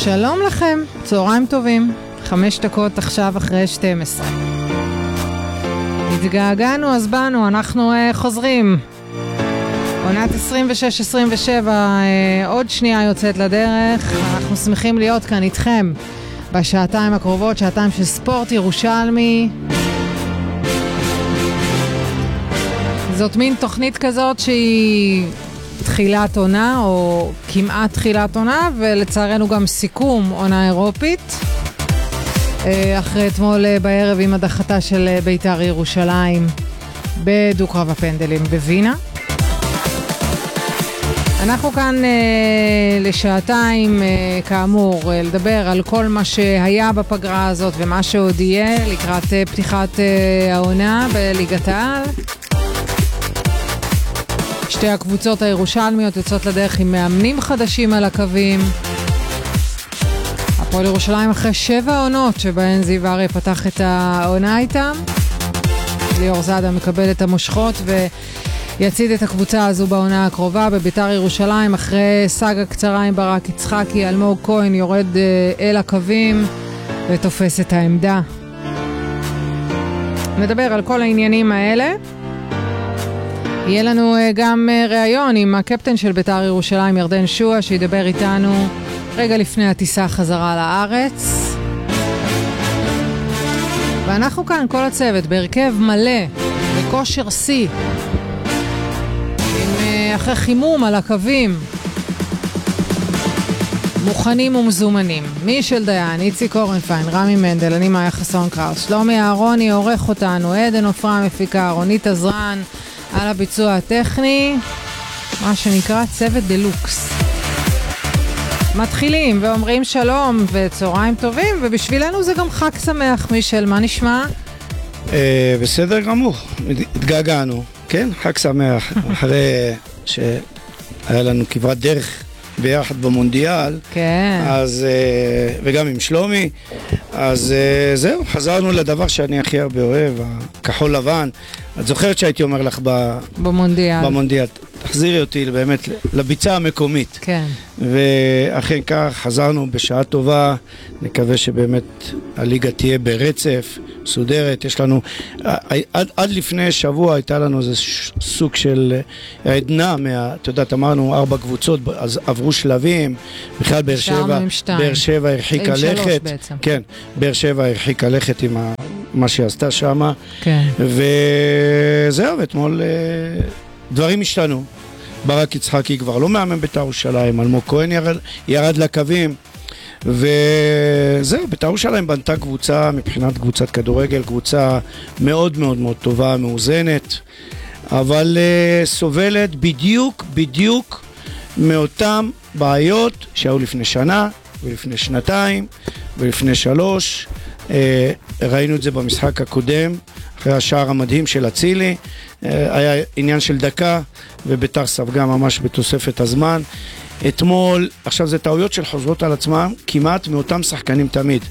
שלום לכם, צהריים טובים, 5 דקות עכשיו אחרי 12. התגעגענו, אז באנו, אנחנו חוזרים. עונת 26-27, עוד שנייה יוצאת לדרך. אנחנו שמחים להיות כאן איתכם בשעתיים הקרובות, שעתיים של ספורט ירושלמי. זאת מין תוכנית כזאת שהיא תחילת עונה, או כמעט תחילת עונה, ולצערנו גם סיכום עונה אירופית. אחרי אתמול בערב עם הדחתה של בית"ר ירושלים בדו-קרב הפנדלים בווינה. אנחנו כאן לשעתיים, כאמור, לדבר על כל מה שהיה בפגרה הזאת ומה שעוד יהיה לקראת פתיחת העונה בליגת העל. שתי הקבוצות הירושלמיות יוצאות לדרך עם מאמנים חדשים על הקווים. הפועל ירושלים אחרי 7 עונות שבהן זיו אריה פתח את העונה איתם. ליאור זאדה מקבל את המושכות ויציד את הקבוצה הזו בעונה הקרובה. בבית"ר ירושלים אחרי סאגה קצרה עם ברק יצחקי, אלמוג כהן יורד אל הקווים ותופס את העמדה. נדבר על כל העניינים האלה. יהיה לנו גם ראיון עם הקפטן של בית"ר ירושלים, ירדן שועה, שידבר איתנו רגע לפני הטיסה חזרה לארץ. ואנחנו כאן, כל הצוות, בהרכב מלא, בכושר C, אחרי חימום על הקווים, מוכנים ומזומנים. מישל דיין, איציק אורנפיין, רמי מנדל, אני מאיה חסון קראוס, שלומי אהרוני עורך אותנו, עדן עופרה מפיקה, רונית עזרן על הביצוע הטכני, מה שנקרא צוות דלוקס. מתחילים ואומרים שלום וצהריים טובים, ובשבילנו זה גם חג שמח. מישל, מה נשמע? בסדר גמור, התגעגענו, כן? חג שמח, אחרי שהיה לנו כברת דרך ביחד במונדיאל, כן. אז, וגם עם שלומי, אז זהו, חזרנו לדבר שאני הכי הרבה אוהב, הכחול לבן. את זוכרת שהייתי אומר לך במונדיאל, תחזירי אותי באמת לביצה המקומית. כן. ואכן כך, חזרנו בשעה טובה, נקווה שבאמת הליגה תהיה ברצף, מסודרת. יש לנו, עד לפני שבוע הייתה לנו איזה סוג של עדנה, אתה יודעת, אמרנו 4 קבוצות, אז עברו שלבים, בכלל באר שבע הרחיקה לכת. כן, באר שבע הרחיקה לכת עם מה שעשתה שמה. כן. וזהו, אתמול דברים השתנו. ברק יצחקי כבר לא מאמן בית"ר ירושלים, אלמוג כהן ירד לקווים, וזהו, בית"ר ירושלים בנתה קבוצה, מבחינת קבוצת כדורגל, קבוצה מאוד מאוד מאוד טובה, מאוזנת, אבל סובלת בדיוק מאותם בעיות שהיו לפני שנה, ולפני שנתיים, ולפני 3. ראינו את זה במשחק הקודם, אחרי השער המדהים של אצילי, היה עניין של דקה, ובית"ר ספגה ממש בתוספת הזמן. אתמול, עכשיו זה טעויות של חוזרות על עצמם, כמעט מאותם שחקנים תמיד.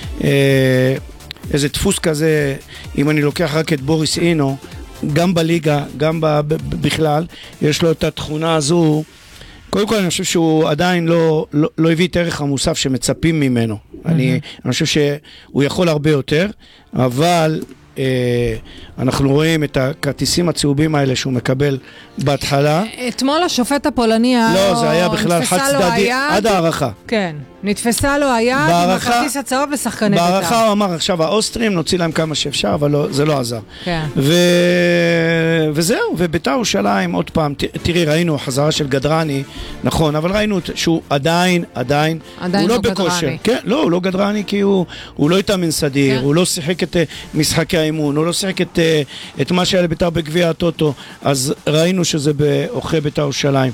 איזה דפוס כזה, אם אני לוקח רק את בוריס אינו, גם בליגה, גם בכלל, יש לו את התכונה הזו. קודם כל אני חושב שהוא עדיין לא הביא את ערך המוסף שמצפים ממנו. אני חושב שהוא יכול הרבה יותר, אבל אנחנו רואים את הכרטיסים הצהובים האלה שהוא מקבל בהתחלה. אתמול השופט הפולני לא, זה היה בכלל חד צדדי עד הערכה. כן, נתפסה לו היד עם הכרטיס הצהוב לשחקני בית"ר. בהערכה הוא אמר, עכשיו האוסטרים נוציא להם כמה שאפשר, אבל זה לא עזר. כן. וזהו, ובית"ר ירושלים עוד פעם, תראי, ראינו חזרה של גדרני, נכון, אבל ראינו שהוא עדיין הוא לא בכושר. כן, לא, הוא לא גדרני כי הוא לא התאמן סדיר, הוא לא שיחק את משחקי האימון, הוא לא שיחק את מה שהיה לבית"ר בגביע הטוטו, אז ראינו שזה באוכי בית"ר ירושלים.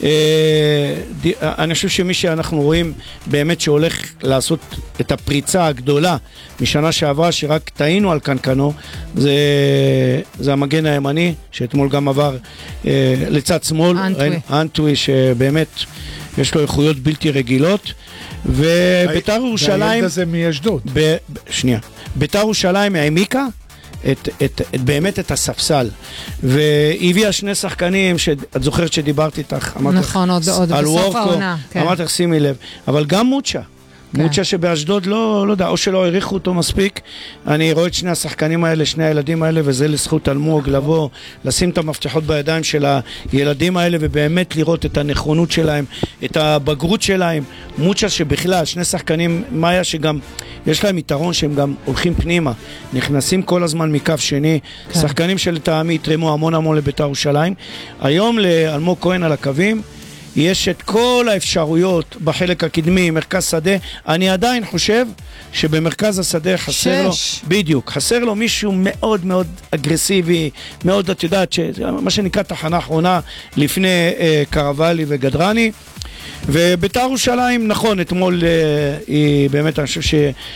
אני חושב שמי שאנחנו רואים באמת שהולך לעשות את הפריצה הגדולה משנה שעברה, שרק טעינו על קנקנו, זה המגן הימני, שאתמול גם עבר לצד שמאל, אנטווי, שבאמת יש לו איכויות בלתי רגילות, ובית"ר ירושלים... והילד הזה מאשדוד. שנייה. בית"ר ירושלים העמיקה באמת את הספסל, והביאה 2 שחקנים שאת זוכרת שדיברתי איתך, נכון, עוד בסוף העונה, אמרת לך שימי לב, אבל גם מוצ'ה, מוצ'ה שבאשדוד לא יודע, או שלא העריכו אותו מספיק. אני רואה את שני השחקנים האלה, שני הילדים האלה, וזה לזכות אלמוג לבוא, לשים את המפתחות בידיים של הילדים האלה, ובאמת לראות את הנכונות שלהם, את הבגרות שלהם. מוצ'ה שבכלל, שני שחקנים, מאיה שגם יש להם יתרון שהם גם הולכים פנימה, נכנסים כל הזמן מקו שני, שחקנים שלטעמי יתרמו המון לבית"ר ירושלים. היום לאלמוג כהן על הקווים, יש את כל האפשרויות בחלק הקדמי, מרכז שדה. אני עדיין חושב שבמרכז השדה חסר לו, בדיוק, חסר לו מישהו מאוד מאוד אגרסיבי, מאוד, את יודעת, מה שנקרא תחנה אחרונה לפני קרבלי וגדרני. ובית"ר ירושלים, נכון, אתמול היא באמת, אני חושב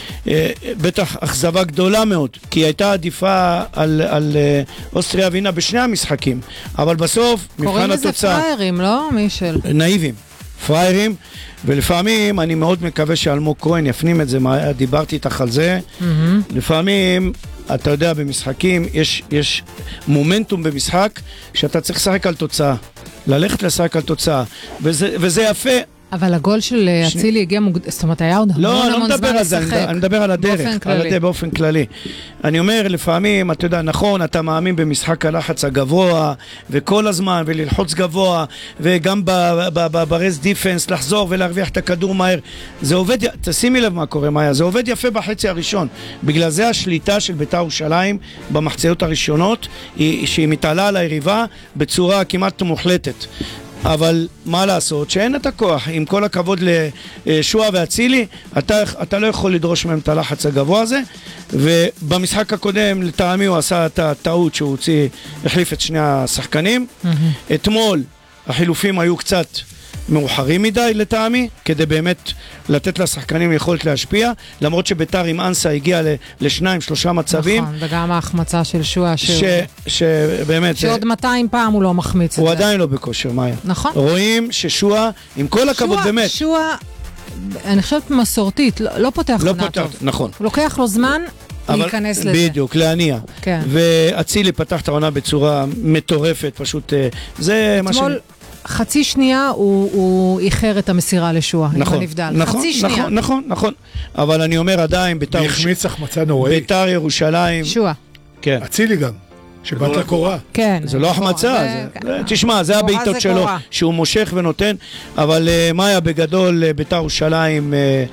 שבטח אכזבה גדולה מאוד, כי היא הייתה עדיפה על אוסטריה ווינה בשני המשחקים, אבל בסוף, מבחן התוצאה... קוראים לזה פריירים, לא? מישל. נאיבים, פריירים, ולפעמים אני מאוד מקווה שאלמוג כהן יפנים את זה, דיברתי איתך על זה, לפעמים... אתה יודע, במשחקים יש מומנטום במשחק שאתה צריך לשחק על תוצאה, ללכת לשחק על תוצאה, וזה יפה. אבל הגול של אצילי הגיע זאת אומרת, היה עוד המון זמן לשחק. אני מדבר על הדרך, באופן כללי. אני אומר, לפעמים, אתה יודע, נכון, אתה מאמין במשחק הלחץ הגבוה, וכל הזמן, וללחוץ גבוה, וגם ברז דיפנס, לחזור ולהרוויח את הכדור מהר. זה עובד, תשימי לב מה קורה, מאיה, זה עובד יפה בחצי הראשון. בגלל זה השליטה של בית"ר ירושלים במחציות הראשונות, שהיא מתעלה על היריבה בצורה כמעט מוחלטת. אבל מה לעשות? שאין את הכוח. עם כל הכבוד לשועה ואצילי, אתה לא יכול לדרוש מהם את הלחץ הגבוה הזה, ובמשחק הקודם לטעמי הוא עשה את הטעות שהוא החליף את שני השחקנים. אתמול החילופים היו קצת מאוחרים מדי לטעמי, כדי באמת לתת לשחקנים יכולת להשפיע, למרות שביתר עם אנסה הגיע לשניים, שלושה מצבים. נכון, וגם ההחמצה של שועה שבאמת... שעוד 200 פעם הוא לא מחמיץ את זה. הוא עדיין לא בכושר, מאיה. נכון. רואים ששועה, עם כל הכבוד באמת... שועה, אני חושבת מסורתית, לא פותח עונה טוב. נכון. הוא לוקח לו זמן להיכנס לזה. בדיוק, להניע. כן. ואצילי פתח את העונה בצורה מטורפת, פשוט... זה מה חצי שנייה הוא איחר את המסירה לשועה, נכון, חצי שנייה. נכון, אבל אני אומר עדיין, החמיץ החמצה נוראי. בית"ר ירושלים. שועה. כן. אצילי גם, שבאת לקורה. כן. זה לא החמצה, תשמע, זה הבעיטות שלו, שהוא מושך ונותן, אבל מאיה בגדול, בית"ר ירושלים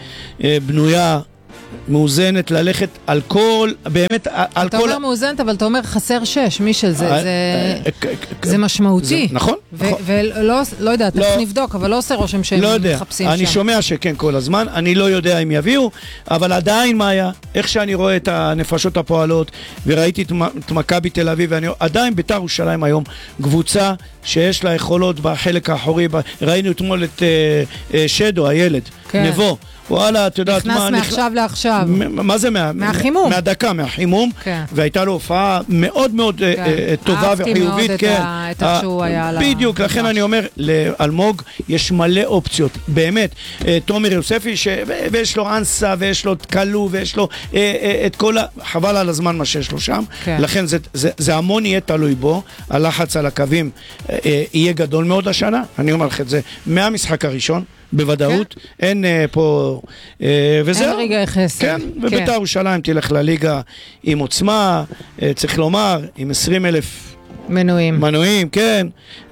בנויה, מאוזנת, ללכת על כל, באמת, על כל... אתה אומר מאוזנת, אבל אתה אומר חסר 6, מישל, זה משמעותי. נכון. ולא יודע, תכף נבדוק, אבל לא עושה רושם שהם מחפשים שם. אני שומע שכן כל הזמן, אני לא יודע אם יביאו, אבל עדיין מאיה, איך שאני רואה את הנפשות הפועלות, וראיתי את מכבי תל אביב, עדיין בית"ר ירושלים היום קבוצה שיש לה יכולות בחלק האחורי, ראינו אתמול את שדו, הילד, נבו, וואלה, את יודעת מה... נכנס מעכשיו לעכשיו. מה זה? מהחימום. מהדקה, מהחימום. והייתה לו הופעה מאוד מאוד טובה וחיובית. אהבתי מאוד את איך שהוא היה על... בדיוק, לכן אני אומר, לאלמוג יש מלא אופציות, באמת. תומר יוספי, ויש לו אנסה, ויש לו קלו, ויש לו את כל... חבל על הזמן מה שיש לו שם. לכן זה המון יהיה תלוי בו. הלחץ על הקווים יהיה גדול מאוד השנה. אני אומר לך את זה מהמשחק הראשון. בוודאות, אין פה... אין רגע חסר. כן, ובית"ר ירושלים תלך לליגה עם עוצמה, צריך לומר, עם 20,000 מנויים, כן,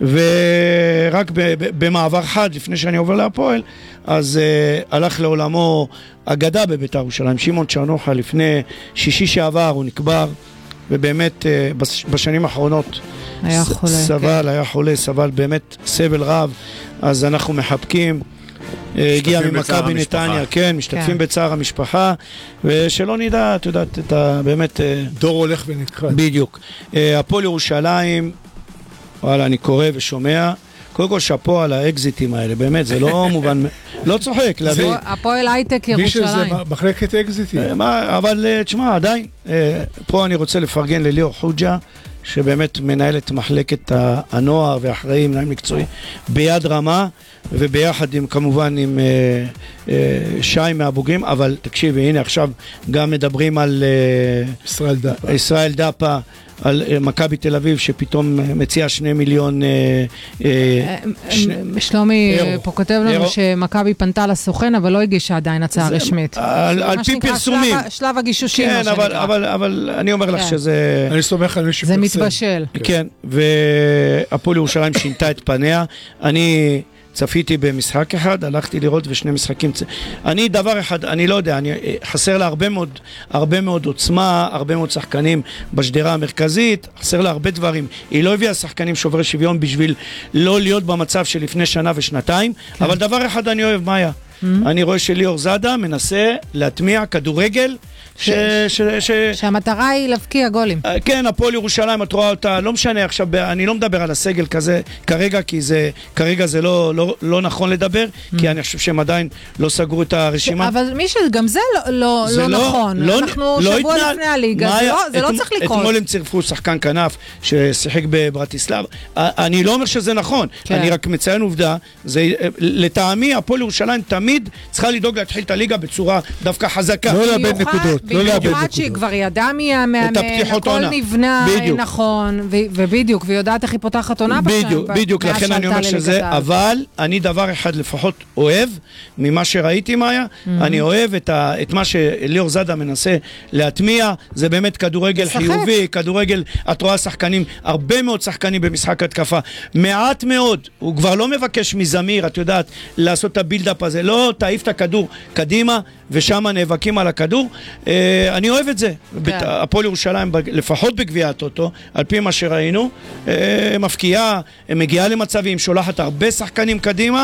ורק במעבר חד, לפני שאני עובר להפועל, אז הלך לעולמו אגדה בבית"ר ירושלים, שמעון צ'רנוחה, לפני שישי שעבר הוא נקבר, ובאמת בשנים האחרונות היה חולה, סבל באמת סבל רב, אז אנחנו מחבקים, הגיע ממכבי נתניה, כן, משתתפים בצער המשפחה, ושלא נדע, את יודעת, באמת... דור הולך ונכחד. בדיוק. הפועל ירושלים, וואלה, אני קורא ושומע, קודם כל שפו על האקזיטים האלה, באמת, זה לא מובן, לא צוחק. הפועל הייטק ירושלים. מישהו זה מחלקת אקזיטים. אבל תשמע, עדיין, פה אני רוצה לפרגן לליאור חוג'ה, שבאמת מנהלת מחלקת הנוער ואחראים מנהל מקצועי ביד רמה, וביחד עם כמובן עם שי מהבוגרים, אבל תקשיבי, הנה עכשיו גם מדברים על ישראל דאפה, על מכבי תל אביב שפתאום מציעה 2 מיליון שלומי אירו. פה כותב לנו שמכבי פנתה לסוכן, אבל לא הגישה עדיין הצעה רשמית. על פי פרסומים. שלב הגישושים. כן, אבל אני אומר לך שזה... אני סומך על מי שפרסם. זה מתבשל. כן, והפועל ירושלים שינתה את פניה. אני צפיתי במשחק אחד, הלכתי לראות ושני משחקים. אני דבר אחד, אני לא יודע, חסר לה הרבה מאוד עוצמה, הרבה מאוד שחקנים בשדרה המרכזית, חסר לה הרבה דברים. היא לא הביאה שחקנים שוברי שוויון בשביל לא להיות במצב שלפני שנה ושנתיים, אבל דבר אחד אני אוהב, מאיה. אני רואה שליאור זאדה מנסה להטמיע כדורגל שהמטרה היא להבקיע גולים. כן, הפועל ירושלים, את רואה אותה, לא משנה עכשיו, אני לא מדבר על הסגל כזה כרגע, כי כרגע זה לא נכון לדבר, כי אני חושב שהם עדיין לא סגרו את הרשימה. אבל מי שגם זה לא נכון. אנחנו שבוע לפני הליגה, זה לא צריך לקרות. אתמול הם צירפו שחקן כנף ששיחק בברטיסלבה. אני לא אומר שזה נכון, אני רק מציין עובדה, לטעמי הפועל ירושלים תמיד צריכה לדאוג להתחיל את הליגה בצורה דווקא חזקה. לא לאבד נקודות. במיוחד שהיא כבר ידעה מהמאמן, הכל נבנה נכון, ובדיוק, והיא יודעת איך היא פותחת עונה בדיוק, לכן אני אומר שזה, אבל אני דבר אחד לפחות אוהב, ממה שראיתי מאיה, אני אוהב את מה שליאור זאדה מנסה להטמיע, זה באמת כדורגל חיובי, כדורגל, את רואה שחקנים, הרבה מאוד שחקנים במשחק התקפה, מעט מאוד, הוא כבר לא מבקש מזמיר, את יודעת, לעשות את הבילדאפ הזה, לא תעיף את הכדור קדימה, ושם נאבקים על הכדור. אני אוהב את זה. הפועל ירושלים, לפחות בגביע הטוטו, על פי מה שראינו, מפקיעה, מגיעה למצבים, שולחת הרבה שחקנים קדימה,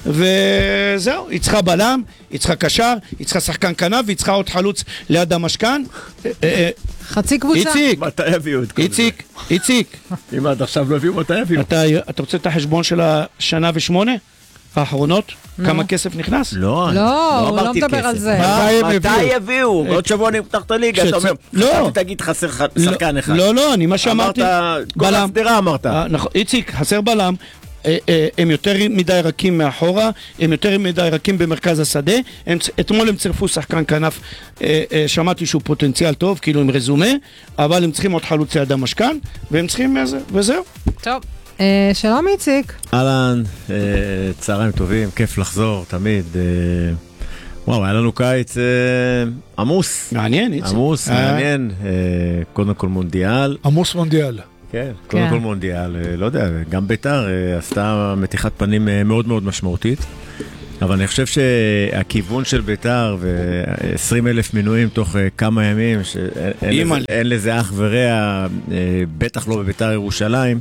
וזהו, היא צריכה בלם, היא צריכה קשר, היא צריכה שחקן כנף, והיא צריכה עוד חלוץ ליד המשכן. חצי קבוצה. מתי יביאו את כל זה? איציק. אם עד עכשיו לא הביאו, מתי יביאו? אתה רוצה את החשבון של השנה ושמונה? האחרונות? כמה כסף נכנס? לא, הוא לא מדבר על זה. מתי יביאו? עוד שבוע אני פתח את הליגה, אתה אומר, חשבתי תגיד חסר שחקן אחד. לא, אני מה שאמרתי, כל הסדרה אמרת. איציק, חסר בלם, הם יותר מדי רכים מאחורה, הם יותר מדי רכים במרכז השדה, אתמול הם צירפו שחקן כנף, שמעתי שהוא פוטנציאל טוב, כאילו עם רזומה, אבל הם צריכים עוד חלוץ ליד המשכן, והם צריכים וזהו. טוב. שלום איציק. אהלן, צהריים טובים, כיף לחזור תמיד. וואו, היה לנו קיץ עמוס. מעניין, איציק. עמוס, מעניין. קודם כל מונדיאל. עמוס מונדיאל. כן, קודם כל מונדיאל. לא יודע, גם ביתר עשתה מתיחת פנים מאוד מאוד משמעותית. אבל אני חושב שהכיוון של ביתר ו20,000 מינויים תוך כמה ימים, שאין לזה אח ורע, בטח לא בביתר ירושלים,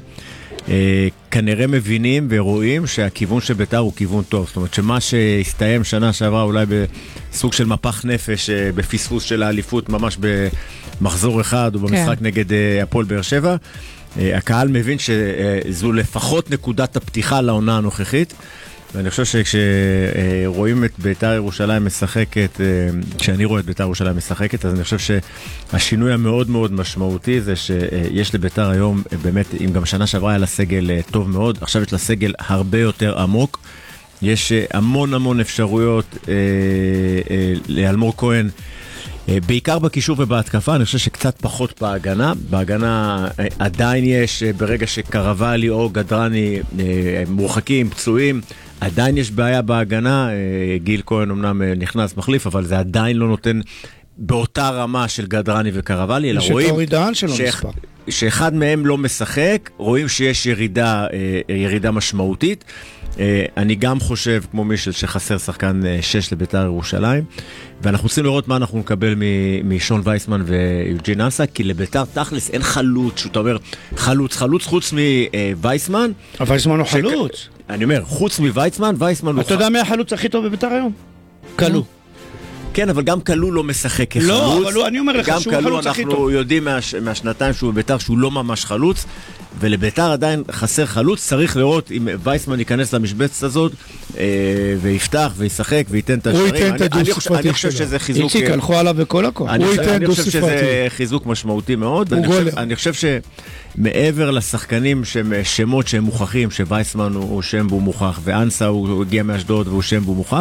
כנראה מבינים ורואים שהכיוון של ביתר הוא כיוון טוב. זאת אומרת שמה שהסתיים שנה שעברה אולי בסוג של מפח נפש, בפספוס של האליפות ממש במחזור אחד או במשחק נגד הפועל באר שבע, הקהל מבין שזו לפחות נקודת הפתיחה לעונה הנוכחית. ואני חושב שכשרואים את ביתר ירושלים משחקת, כשאני רואה את ביתר ירושלים משחקת, אז אני חושב שהשינוי המאוד מאוד משמעותי זה שיש לביתר היום, באמת, אם גם שנה שעברה היה לה סגל טוב מאוד, עכשיו יש לה סגל הרבה יותר עמוק, יש המון אפשרויות לאלמוג כהן, בעיקר בקישור ובהתקפה, אני חושב שקצת פחות בהגנה עדיין יש, ברגע שקרבלי או גדרני מורחקים, פצועים, עדיין יש בעיה בהגנה, גיל כהן אמנם נכנס מחליף, אבל זה עדיין לא נותן באותה רמה של גדרני וקרבלי, אלא רואים שאחד מהם לא משחק, רואים שיש ירידה משמעותית. אני גם חושב, כמו מישל, שחסר שחקן 6 לביתר ירושלים, ואנחנו רוצים לראות מה אנחנו נקבל משון וייסמן ויוג'ין אנסה, כי לביתר תכלס אין חלוץ, שאתה אומר חלוץ חוץ מווייסמן. וייסמן הוא חלוץ. אני אומר, חוץ מווייסמן, וייסמן הוא... אתה יודע מי החלוץ הכי טוב בביתר היום? קלו. כן, אבל גם קלו לא משחק כחלוץ. לא, אבל אני אומר לך שהוא החלוץ הכי טוב. אנחנו יודעים מהשנתיים שהוא בביתר שהוא לא ממש חלוץ, ולביתר עדיין חסר חלוץ. צריך לראות אם וייסמן ייכנס למשבצת הזאת ויפתח וישחק וייתן את השערים. הוא ייתן את הדו-ספרתי שלו. אני חושב שזה חיזוק... איציק, הלכו עליו בכל הכוח. הוא ייתן אני חושב שזה חיזוק משמעותי מאוד. אני חושב שמעבר לשחקנים שהם שמות שהם מוכחים, שווייסמן הוא שם והוא מוכח, ואנסה הוא הגיע מאשדוד והוא שם והוא מוכח,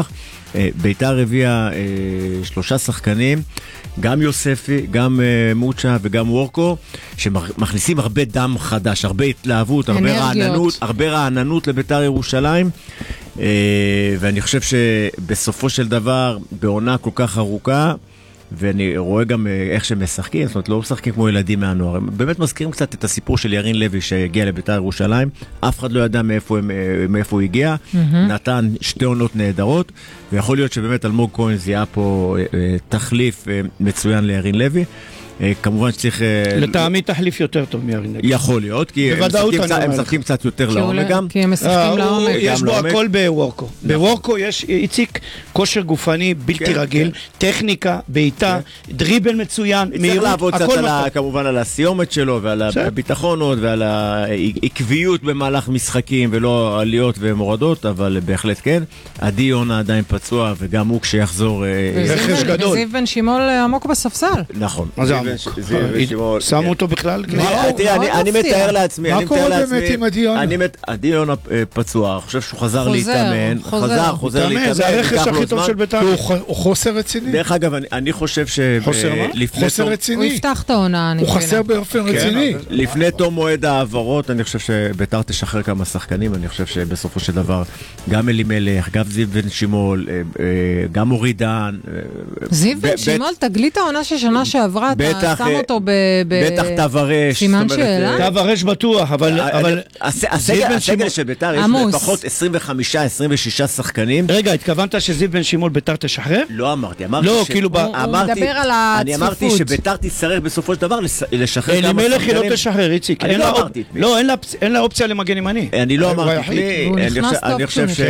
ביתר הביאה 3 שחקנים, גם יוספי, גם מוצ'ה וגם וורקו, שמכניסים הרבה דם חדש, הרבה התלהבות, הרבה רעננות לביתר ירושלים, ואני חושב שבסופו של דבר, בעונה כל כך ארוכה, ואני רואה גם איך שהם משחקים, זאת אומרת, לא משחקים כמו ילדים מהנוער, הם באמת מזכירים קצת את הסיפור של ירין לוי שהגיע לביתר ירושלים, אף אחד לא ידע מאיפה הוא הגיע, נתן 2 עונות נהדרות, ויכול להיות שבאמת אלמוג כהן זיהה פה תחליף מצוין לירין לוי, כמובן שצריך... לטעמי תחליף יותר טוב מירין לוי. יכול להיות, כי הם משחקים קצת יותר לעומק גם. כי הם משחקים לעומק. יש בו הכל בוורקו. בוורקו יש איציק כושר גופני בלתי רגיל, טכניקה, בעיטה, דריבל מצוין, צריך לעבוד קצת כמובן על הסיומת שלו, ועל הביטחונות, ועל העקביות במהלך משחקים, ולא עליות ומורדות, אבל בהחלט כן. עדי יונה עדיין פצוע, וגם הוא כשיחזור... רכש גדול. וזיו בן שימול עמוק בספסל. נכון. שמו אותו בכלל? אני מתאר לעצמי, מה קורה באמת עם עדי יונה? עדי יונה פצוע, אני חושב שהוא חזר להתאמן, חוזר להתאמן, זה הרכש הכי טוב של בית"ר. הוא חוסר רציני. דרך אגב, אני חושב חוסר רציני. הוא יפתח את העונה, אני הוא חסר באופן רציני. לפני תום מועד העברות, אני חושב שבית"ר תשחרר כמה שחקנים, אני חושב שבסופו של דבר, גם אלימלך, גם זיו בן שימול, גם אורי דן. זיו בן שימול, תגלית העונה ששנה שעברה, אתה שם אותו בטח תוורש, סימן שאלה? תוורש בטוח, אבל הסגל של בית"ר יש לפחות 25-26 שחקנים. רגע, התכוונת שזיו בן שימול בית"ר תשחרר? לא אמרתי, הוא מדבר על הצפיפות. אמרתי שבית"ר תצטרך בסופו של דבר לשחרר כמה שחקנים. אלימלך היא לא תשחרר, איציק. אין לה אופציה למגן ימני. אני לא אמרתי, אני חושב ש...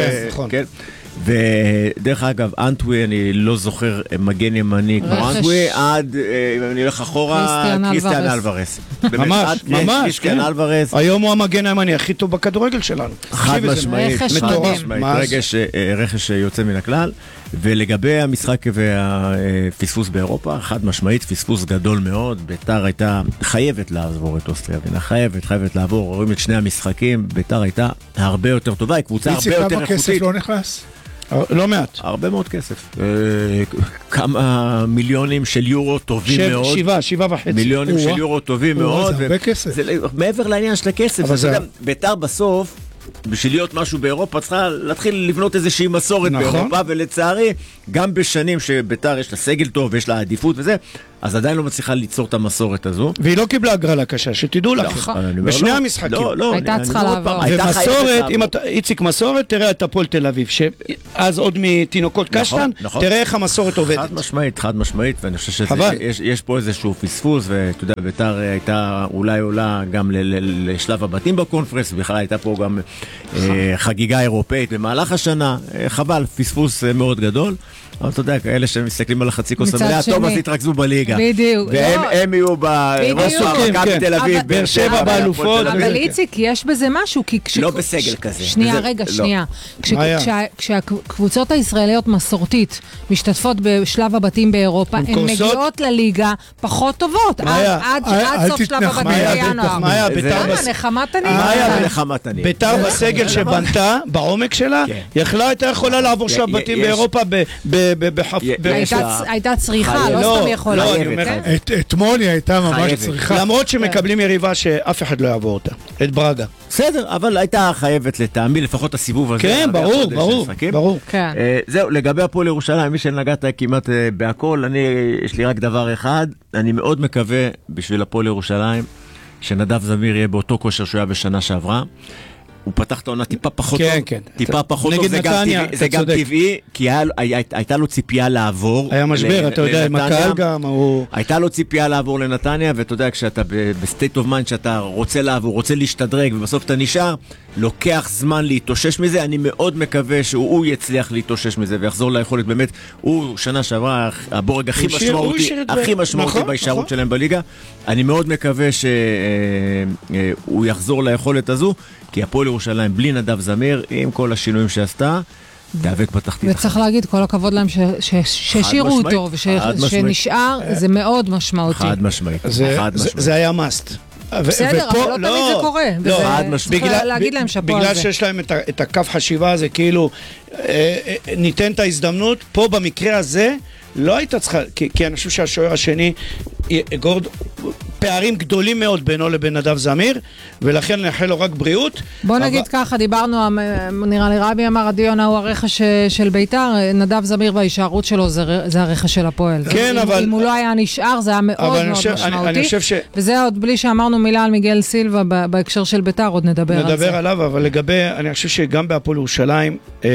ודרך אגב, אנטווי, אני לא זוכר מגן ימני כמו אנטווי, עד, אם אני הולך אחורה, קריסטיאן אלוורס. ממש, קריסטיאן אלוורס. היום הוא המגן הימני הכי טוב בכדורגל שלנו. חד משמעית, רכש יוצא מן הכלל. ולגבי המשחק והפספוס באירופה, חד משמעית, פספוס גדול מאוד. בית"ר הייתה חייבת לעבור את אוסטריה, חייבת לעבור, רואים את שני המשחקים, בית"ר הייתה הרבה יותר טובה, היא קבוצה הרבה יותר איכותית. כמה כסף לא נכנס? לא מעט. הרבה מאוד כסף. כמה מיליונים של יורו טובים מאוד. 7.5. מיליונים של יורו טובים מאוד. זה הרבה כסף. מעבר לעניין של הכסף, בית"ר בסוף, בשביל להיות משהו באירופה, צריכה להתחיל לבנות איזושהי מסורת באירופה, ולצערי, גם בשנים שבית"ר יש לה סגל טוב, ויש לה עדיפות וזה, אז עדיין לא מצליחה ליצור את המסורת הזו. והיא לא קיבלה הגרלה קשה, שתדעו לך. בשני המשחקים. הייתה צריכה לעבור. ומסורת, אם אתה, איציק מסורת, תראה את הפועל תל אביב, שאז עוד מתינוקות קשטן, תראה איך המסורת עובדת. חד משמעית, ואני חושב שיש פה איזשהו פספוס, ואתה יודע, בית"ר הייתה אולי עולה גם לשלב הבתים בקונפרנס, בכלל הייתה פה גם חגיגה אירופאית במהלך השנה, חבל, פספוס מאוד גדול. אבל אתה יודע, כאלה שמסתכלים על החצי כוס המלאה, טוב, אז יתרכזו בליגה. בדיוק. והם יהיו מכבי תל אביב, באר שבע באלופות. אבל איציק, יש בזה משהו, כי לא בסגל כזה. שנייה. כשהקבוצות הישראליות מסורתית משתתפות בשלב הבתים באירופה, הן מגיעות לליגה פחות טובות. עד סוף שלב הבתים בינואר. נחמת אני. בית"ר בסגל שבנתה, בעומק שלה, הייתה יכולה לעבור שלב בתים באירופה הייתה צריכה, לא סתם יכולה. אתמול היא הייתה ממש צריכה. למרות שמקבלים יריבה שאף אחד לא יעבור אותה. את ברגה. בסדר, אבל הייתה חייבת לטעמי, לפחות הסיבוב הזה. כן, ברור. זהו, לגבי הפועל ירושלים, מי שנגעת כמעט בהכל, יש לי רק דבר אחד, אני מאוד מקווה בשביל הפועל ירושלים, שנדב זמיר יהיה באותו כושר שהוא היה בשנה שעברה. הוא פתח את העונה טיפה פחות טוב, טיפה פחות טוב, זה גם טבעי, כי הייתה לו ציפייה לעבור. היה משבר, אתה יודע, עם הקהל גם. הייתה לו ציפייה לעבור לנתניה, ואתה יודע, כשאתה בסטייט אוף מיינד, שאתה רוצה לעבור, רוצה להשתדרג, ובסוף אתה נשאר, לוקח זמן להתאושש מזה, אני מאוד מקווה שהוא יצליח להתאושש מזה, ויחזור ליכולת, באמת, הוא שנה שעברה, הבורג הכי משמעותי בהישארות שלהם בליגה, אני מאוד מקווה שהוא יחזור ליכולת הזו, כי הפועל ירושלים בלי נדב זמיר, עם כל השינויים שעשתה, דאבק בתחתית. וצריך להגיד, כל הכבוד להם שהשאירו אותו, ושנשאר, זה מאוד משמעותי. חד משמעית. זה היה מאסט. בסדר, אבל לא תמיד זה קורה. צריך להגיד להם שפו על זה. בגלל שיש להם את הקו חשיבה הזה, כאילו, ניתן את ההזדמנות, פה במקרה הזה, לא הייתה צריכה, כי אני חושב שהשוער השני, פערים גדולים מאוד בינו לבין נדב זמיר, ולכן נאחל לו רק בריאות. בוא נגיד ככה, דיברנו, נראה לי רבי אמר, הדיון הוא הרכש של ביתר, נדב זמיר וההישארות שלו זה הרכש של הפועל. כן, אבל... אם הוא לא היה נשאר, זה היה מאוד מאוד משמעותי. וזה עוד בלי שאמרנו מילה על מיגל סילבה, בהקשר של ביתר, עוד נדבר על זה. נדבר עליו, אבל לגבי, אני חושב שגם בהפועל ירושלים,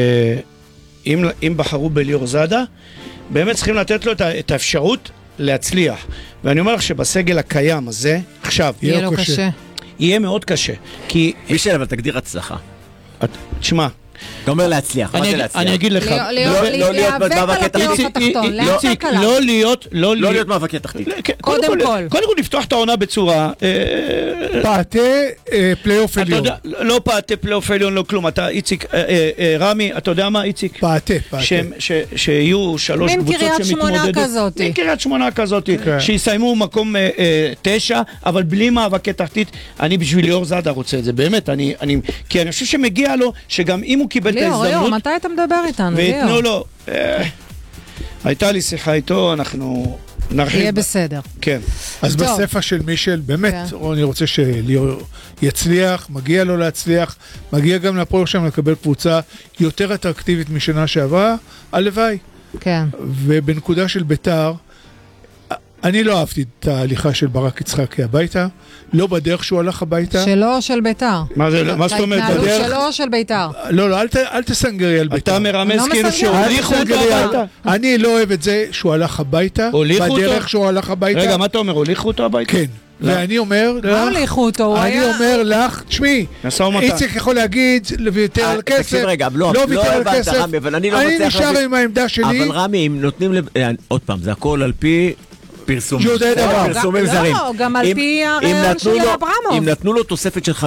אם בחרו בליאור זאדה, באמת צריכים לתת לו את האפשרות להצליח. ואני אומר לך שבסגל הקיים הזה, עכשיו, יהיה לו קשה. יהיה מאוד קשה. כי... מישל, אבל תגדיר הצלחה. תשמע, אתה אומר להצליח, מה זה להצליח? אני אגיד לך, לא להיות מאבקי תחתית. לא להיות מאבקי תחתית. קודם כל לפתוח את העונה בצורה... פעתה פלייאוף עליון. לא פעתה פלייאוף עליון, לא כלום. אתה, איציק, רמי, אתה יודע מה, איציק? פעתה. שיהיו 3 קבוצות שמתמודדות. מין קריית שמונה כזאת. שיסיימו מקום 9, אבל בלי מאבקי תחתית. אני בשביל ליאור זאדה רוצה את זה, באמת. כי אני חושב שמגיע לו שגם אם הוא קיבל את ההזדמנות... ליאור, מתי אתה מדבר איתנו? ויתנו לו... הייתה לי שיחה איתו, אנחנו נרחיב... יהיה בסדר. כן. אז בספר של מישל, באמת, אני רוצה שליאור יצליח, מגיע לו להצליח, מגיע גם לפועל ירושלים לקבל קבוצה יותר אטרקטיבית משנה שעברה, הלוואי. כן. ובנקודה של ביתר, אני לא אהבתי את ההליכה של ברק יצחקי הביתה, לא בדרך שהוא הלך הביתה. שלו או של ביתר? מה זאת אומרת? ההתנהלות שלו או של ביתר? לא, אל תסנגרי על ביתר. אתה מרמז כאילו שהוליכו אותו הביתה. אני לא אוהב את זה שהוא הלך הביתה, בדרך שהוא הלך הביתה. רגע, מה אתה אומר? הוליכו אותו הביתה? כן. ואני אומר לך... מה הוליכו אותו? אני אומר לך, תשמעי, איציק יכול להגיד לוותר על כסף, תקשיב רגע, לא ויתר על כסף. אני נשאר עם העמדה שלי. אבל רמי, אם נותנים... עוד פעם, זה הכל על פי... פרסומים זרים. לא, גם על פי הרעיון של אברמוב. אם נתנו לו תוספת של 50%,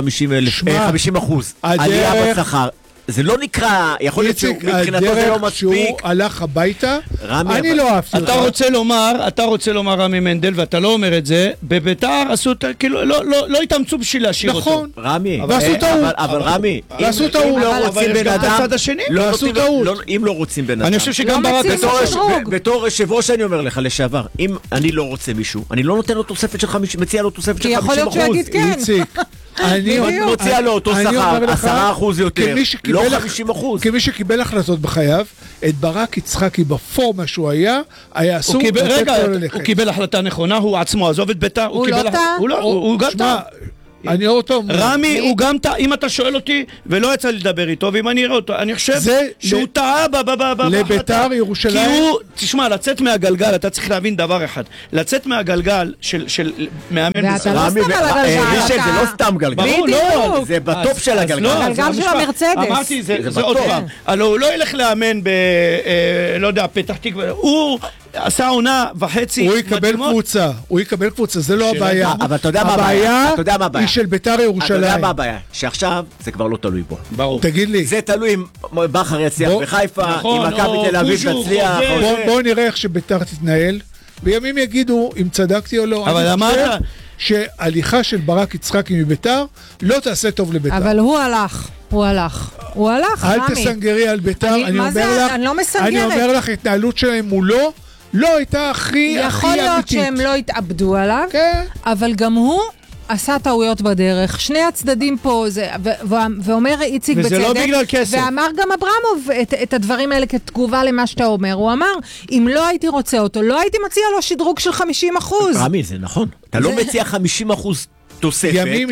עלייה בשכר, זה לא נקרא, יכול להיות שמבחינתו זה לא מספיק. שהוא הלך הביתה, אני לא אהבתי. אתה רוצה לומר רמי מנדל, ואתה לא אומר את זה, בביתר עשו, כאילו, לא התאמצו בשביל להשאיר אותו. נכון. רמי, ועשו טעות. אבל רמי, ועשו טעות. אם לא רוצים בן אדם, ועשו טעות. אם לא רוצים בן אדם. אני חושב שגם בתור יושב ראש אני אומר לך לשעבר, אם אני לא רוצה מישהו, אני לא נותן לו תוספת של 50%, מציע לו תוספת של 50%. כי יכול להיות שהוא יגיד כן. אני מוציאה לו אותו שכר 10% יותר, לא 50%. כמי שקיבל החלטות בחייו, את ברק יצחקי בפורמה שהוא היה אסור לתת לו ללכת. הוא קיבל החלטה נכונה, הוא עצמו עזוב את ביתר. הוא לא טעה? הוא גם טעה. אני אותו... רמי, הוא גם טעה, אם אתה שואל אותי, ולא יצא לי לדבר איתו, ואם אני אראה אותו, אני חושב שהוא טעה לביתר ירושלים. כי הוא, תשמע, לצאת מהגלגל, אתה צריך להבין דבר אחד, לצאת מהגלגל של מאמן... ואתה לא סתם על הגלגל. מישל, זה לא סתם גלגל. ברור, לא. זה בטופ של הגלגל. הגלגל של המרצדס. אמרתי, זה עוד פעם. הלוא הוא לא ילך לאמן לא יודע, פתח תקווה. הוא... עשה עונה וחצי. הוא יקבל קבוצה, זה לא הבעיה. אבל אתה יודע מה הבעיה? הבעיה היא של ביתר ירושלים. אתה יודע מה הבעיה? שעכשיו זה כבר לא תלוי בו. ברור. תגיד לי. זה תלוי אם בכר יצליח בחיפה, אם מכבי תל אביב תצליח. בוא נראה איך שביתר תתנהל, וימים יגידו אם צדקתי או לא. אבל אמרת שהליכה של ברק יצחקי מביתר לא תעשה טוב לביתר. אבל הוא הלך, רמי. אל תסנגרי על ביתר, אני לא מסנגרת. אני אומר לך, התנהלות שלהם מולו לא הייתה הכי אמיתית. יכול להיות שהם לא התאבדו עליו, אבל גם הוא עשה טעויות בדרך. שני הצדדים פה, ואומר איציק בצדק, וזה לא בגלל כסף. ואמר גם אברמוב את הדברים האלה כתגובה למה שאתה אומר. הוא אמר, אם לא הייתי רוצה אותו, לא הייתי מציע לו שדרוג של 50%. רמי, זה נכון. אתה לא מציע 50% תוספת, ימים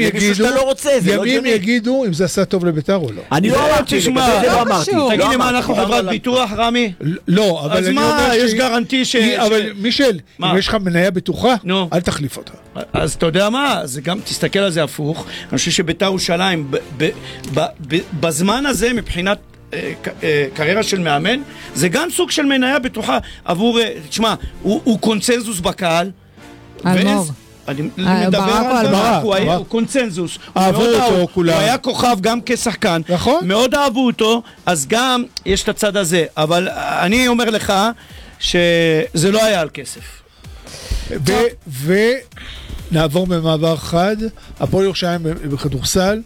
יגידו אם זה עשה טוב לביתר או לא. אני לא אמרתי, זה לא אמרתי. תגיד לי מה, אנחנו חברת ביטוח, רמי? לא, אבל אני אומר יש גרנטי אבל מישל, אם יש לך מניה בטוחה, אל תחליף אותה. אז אתה יודע מה, זה גם, תסתכל על זה הפוך, אני חושב שביתר ירושלים, בזמן הזה, מבחינת קריירה של מאמן, זה גם סוג של מניה בטוחה עבור, תשמע, הוא קונצנזוס בקהל, אלמוג. אני מדבר על ברק, הוא קונצנזוס, הוא היה כוכב גם כשחקן, מאוד אהבו אותו, אז גם יש את הצד הזה, אבל אני אומר לך שזה לא היה על כסף. נעבור במעבר חד, הפועל ירושלים בכדורסל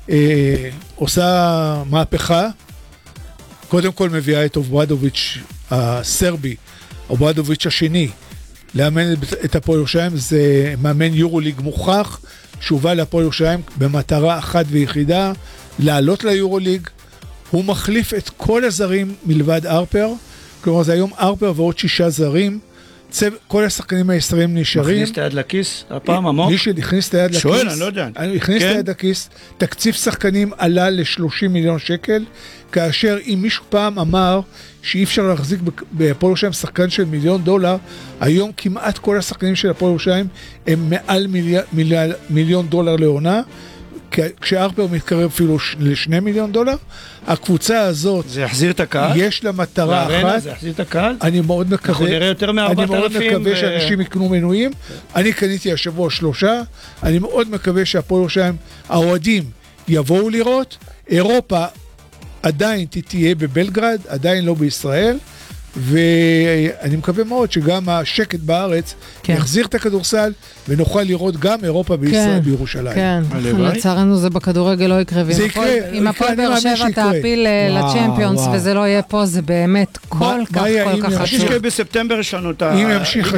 עושה מהפכה, קודם כל מביאה את אוברדוביץ' הסרבי, אוברדוביץ' השני, לאמן את הפועל ירושלים, זה מאמן יורוליג מוכח, שהובא לפועל ירושלים במטרה אחת ויחידה, לעלות ליורוליג, הוא מחליף את כל הזרים מלבד ארפר, כלומר זה היום ארפר ועוד 6 זרים, כל השחקנים הישראלים נשארים. מכניס את היד לכיס, הפעם עמוק? מי שהכניס את היד לכיס. שואל, אני לא יודע. הכניס את היד לכיס, תקציב שחקנים עלה ל-30 מיליון שקל, כאשר אם מישהו פעם אמר שאי אפשר להחזיק בפועל ירושלים שחקן של $1,000,000, היום כמעט כל השחקנים של הפועל ירושלים הם מעל $1,000,000 לעונה, כשארפר מתקרב אפילו ל$2 מיליון, הקבוצה הזאת, זה יחזיר את הקהל? יש לה מטרה אחת, זה יחזיר את הקהל? אני מאוד מקווה, אנחנו נראה יותר מ-4,000. אני מאוד מקווה שאנשים יקנו מנויים, אני קניתי השבוע 3, אני מאוד מקווה שהפועל ירושלים, האוהדים יבואו לראות, אירופה עדיין תהיה בבלגרד, עדיין לא בישראל, ואני מקווה מאוד שגם השקט בארץ יחזיר את הכדורסל, ונוכל לראות גם אירופה בישראל בירושלים. כן, לצערנו זה בכדורגל לא יקרה, אם הפועל באר שבע תעפיל לצ'מפיונס וזה לא יהיה פה, זה באמת כל כך חשוב. בספטמבר יש לנו את אם ימשיך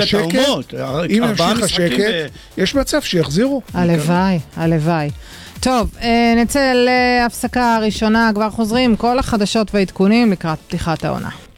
השקט, יש מצב שיחזירו. הלוואי, הלוואי. טוב, נצא להפסקה ראשונה, כבר חוזרים כל החדשות והעדכונים לקראת פתיחת העונה.